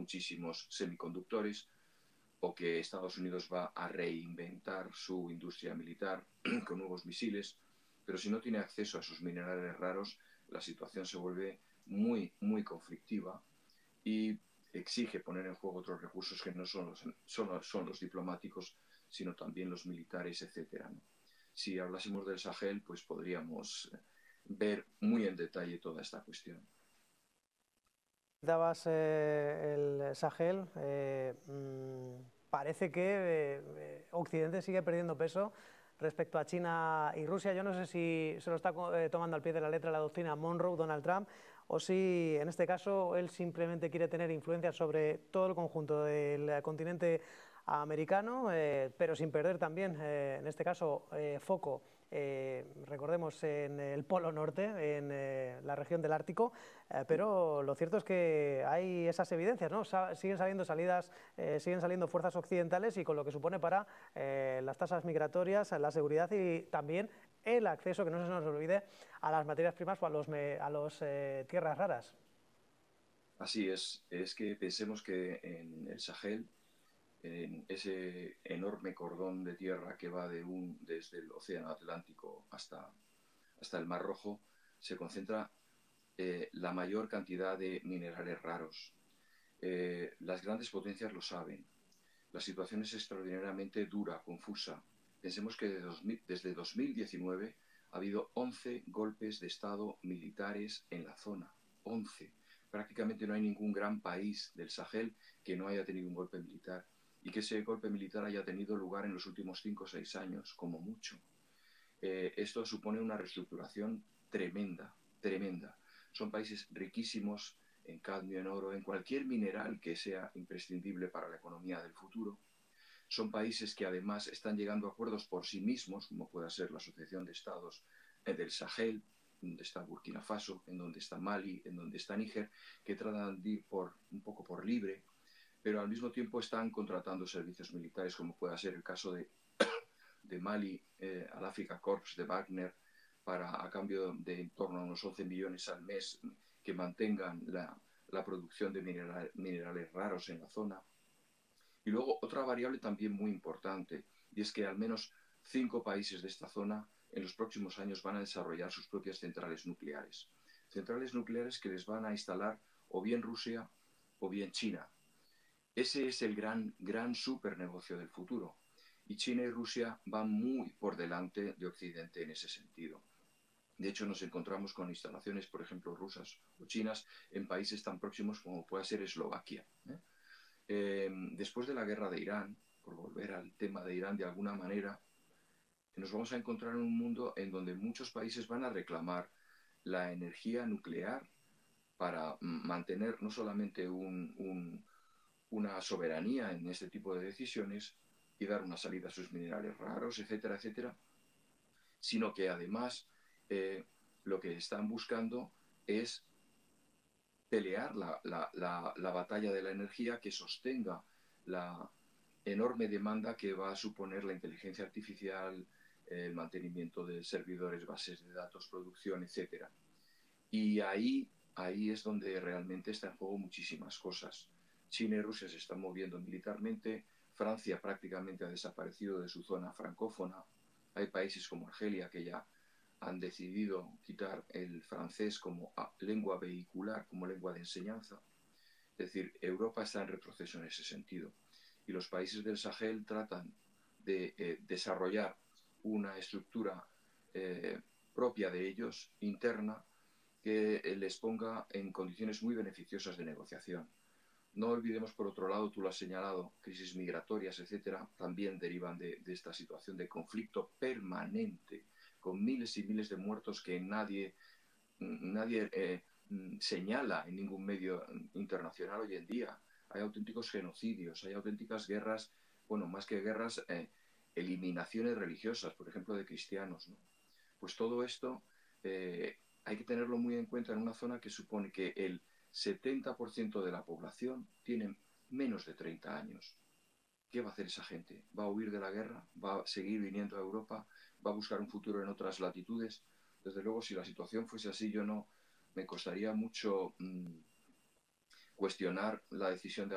muchísimos semiconductores, o que Estados Unidos va a reinventar su industria militar con nuevos misiles, pero si no tiene acceso a esos minerales raros, la situación se vuelve muy conflictiva y exige poner en juego otros recursos que no son los diplomáticos, sino también los militares, etcétera, ¿no? Si hablásemos del Sahel, pues podríamos ver muy en detalle toda esta cuestión. Dabas el Sahel, parece que Occidente sigue perdiendo peso respecto a China y Rusia. Yo no sé si se lo está tomando al pie de la letra la doctrina Monroe, Donald Trump, o si en este caso él simplemente quiere tener influencia sobre todo el conjunto del continente americano, pero sin perder también, en este caso, foco. Recordemos en el Polo Norte, en la región del Ártico, pero lo cierto es que hay esas evidencias, ¿no? Siguen saliendo salidas, siguen saliendo fuerzas occidentales y con lo que supone para las tasas migratorias, la seguridad y también el acceso, que no se nos olvide, a las materias primas o a las tierras raras. Así es que pensemos que en el Sahel, en ese enorme cordón de tierra que va desde el Océano Atlántico hasta el Mar Rojo, se concentra la mayor cantidad de minerales raros. Las grandes potencias lo saben. La situación es extraordinariamente dura, confusa. Pensemos que desde 2019 ha habido 11 golpes de Estado militares en la zona. 11. Prácticamente no hay ningún gran país del Sahel que no haya tenido un golpe militar y que ese golpe militar haya tenido lugar en los últimos 5 o 6 años, como mucho. Esto supone una reestructuración tremenda. Son países riquísimos en cadmio, en oro, en cualquier mineral que sea imprescindible para la economía del futuro. Son países que además están llegando a acuerdos por sí mismos, como pueda ser la Asociación de Estados del Sahel, donde está Burkina Faso, en donde está Mali, en donde está Níger, que tratan de ir un poco por libre, pero al mismo tiempo están contratando servicios militares, como pueda ser el caso de Mali al Africa Corps de Wagner, a cambio de en torno a unos 11 millones al mes que mantengan la producción de minerales raros en la zona. Y luego otra variable también muy importante, y es que al menos 5 países de esta zona en los próximos años van a desarrollar sus propias centrales nucleares. Centrales nucleares que les van a instalar o bien Rusia o bien China. Ese es el gran super negocio del futuro. Y China y Rusia van muy por delante de Occidente en ese sentido. De hecho, nos encontramos con instalaciones, por ejemplo, rusas o chinas en países tan próximos como pueda ser Eslovaquia. Después de la guerra de Irán, por volver al tema de Irán de alguna manera, nos vamos a encontrar en un mundo en donde muchos países van a reclamar la energía nuclear para mantener no solamente una soberanía en este tipo de decisiones y dar una salida a sus minerales raros, etcétera, etcétera, sino que además lo que están buscando es pelear la batalla de la energía que sostenga la enorme demanda que va a suponer la inteligencia artificial, el mantenimiento de servidores, bases de datos, producción, etcétera. Y ahí es donde realmente está en juego muchísimas cosas. China y Rusia se están moviendo militarmente, Francia prácticamente ha desaparecido de su zona francófona, hay países como Argelia que ya han decidido quitar el francés como lengua vehicular, como lengua de enseñanza. Es decir, Europa está en retroceso en ese sentido. Y los países del Sahel tratan de desarrollar una estructura propia de ellos, interna, que les ponga en condiciones muy beneficiosas de negociación. No olvidemos, por otro lado, tú lo has señalado, crisis migratorias, etcétera, también derivan de esta situación de conflicto permanente, con miles y miles de muertos que nadie señala en ningún medio internacional hoy en día. Hay auténticos genocidios, hay auténticas guerras, bueno, más que guerras, eliminaciones religiosas, por ejemplo, de cristianos, ¿no? Pues todo esto hay que tenerlo muy en cuenta en una zona que supone que el 70% de la población tiene menos de 30 años. ¿Qué va a hacer esa gente? ¿Va a huir de la guerra? ¿Va a seguir viniendo a Europa? ¿Va a buscar un futuro en otras latitudes? Desde luego, si la situación fuese así, me costaría mucho cuestionar la decisión de